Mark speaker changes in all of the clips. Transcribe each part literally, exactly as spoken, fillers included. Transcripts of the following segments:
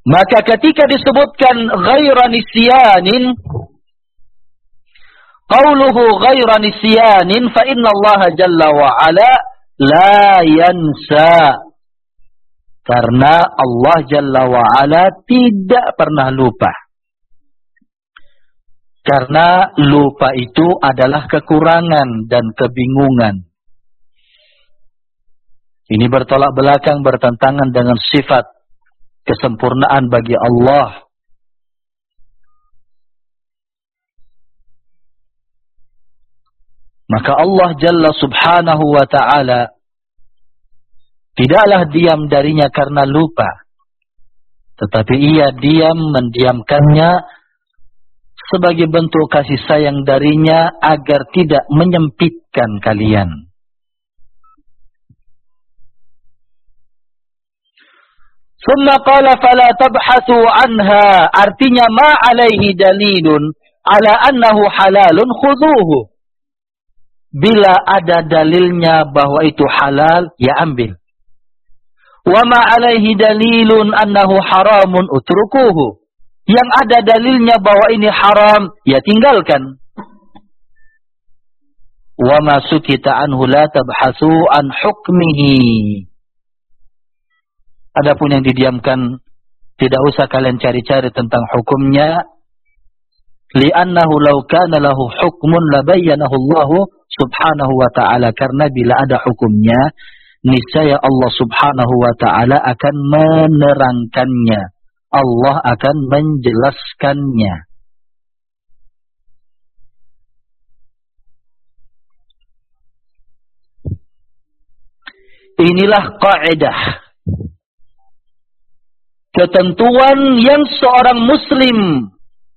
Speaker 1: Maka ketika disebutkan ghaira nisyanin, qauluhu ghaira nisyanin fa inna Allah jalla wa ala la yansa. Karena Allah jalla wa ala tidak pernah lupa. Karena lupa itu adalah kekurangan dan kebingungan. Ini bertolak belakang, bertentangan dengan sifat kesempurnaan bagi Allah. Maka Allah Jalla Subhanahu wa Ta'ala tidaklah diam darinya karena lupa, tetapi ia diam mendiamkannya sebagai bentuk kasih sayang darinya agar tidak menyempitkan kalian. Summa qala fala tabhathu anha, artinya ma alaihi dalilun ala annahu halalun khudhuhu. Bila ada dalilnya bahwa itu halal, ya ambil. Wa ma alaihi dalilun annahu haramun utrukuhu. Yang ada dalilnya bahwa ini haram, ya tinggalkan. Wa ma sukita anhu la tabhathu an hukmihi. Adapun yang didiamkan, tidak usah kalian cari-cari tentang hukumnya. Li'annahu law kana lahu hukmun labayyanahu Allah subhanahu wa ta'ala. Karena bila ada hukumnya, niscaya Allah subhanahu wa ta'ala akan menerangkannya. Allah akan menjelaskannya. Inilah kaidah, ketentuan yang seorang muslim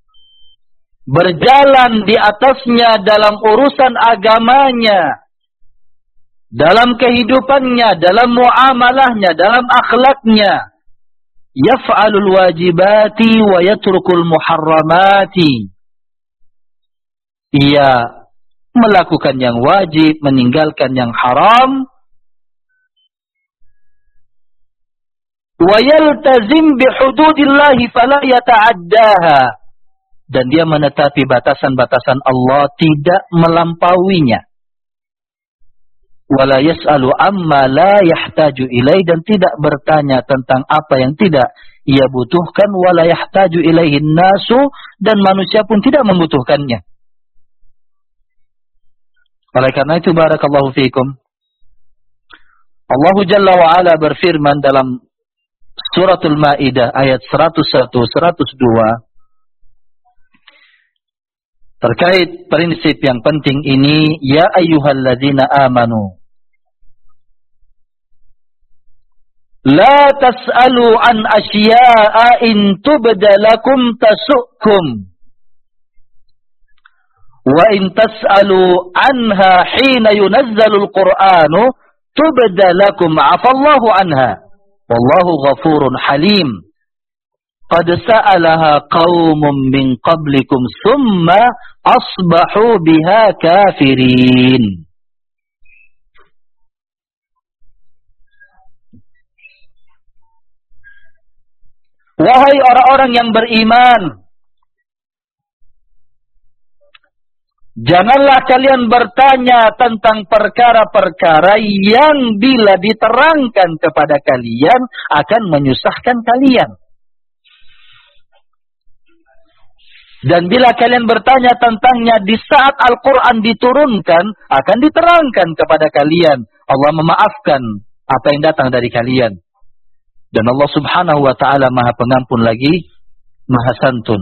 Speaker 1: berjalan di atasnya dalam urusan agamanya, dalam kehidupannya, dalam muamalahnya, dalam akhlaknya. Yaf'alul wajibati wa yatrukul muharramati. Ia melakukan yang wajib, meninggalkan yang haram. Wa yaltazim bihududillahi fala yata'addaha. Dan dia menetapi batasan-batasan Allah, tidak melampauinya. Wala yas'alu amma la yahtaju ilai, dan tidak bertanya tentang apa yang tidak ia butuhkan. Wala yahtaju ilaihin nasu, dan manusia pun tidak membutuhkannya. Oleh karena itu, barakallahu fiikum, Allah Jalla wa Ala berfirman dalam Suratul Maidah ayat seratus satu seratus dua terkait prinsip yang penting ini. Ya ayyuhalladzina amanu la tas'alu an asya'a in tubda lakum tasu'kum wa in tas'alu anha hina yunazzalul qur'anu tubda lakum afallahu anha wallahu ghafurun halim. Qad sa'alaha qaumun min qablikum summa asbahu biha kafirin. Wahai orang-orang yang beriman, janganlah kalian bertanya tentang perkara-perkara yang bila diterangkan kepada kalian akan menyusahkan kalian. Dan bila kalian bertanya tentangnya di saat Al-Quran diturunkan, akan diterangkan kepada kalian. Allah memaafkan apa yang datang dari kalian. Dan Allah subhanahu wa ta'ala maha pengampun lagi, maha santun.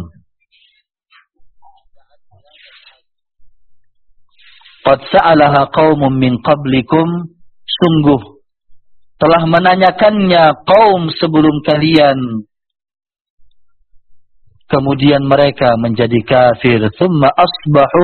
Speaker 1: Qad sa'alaha qaumun min qablikum, sungguh telah menanyakannya kaum sebelum kalian, kemudian mereka menjadi kafir. Thumma asbahu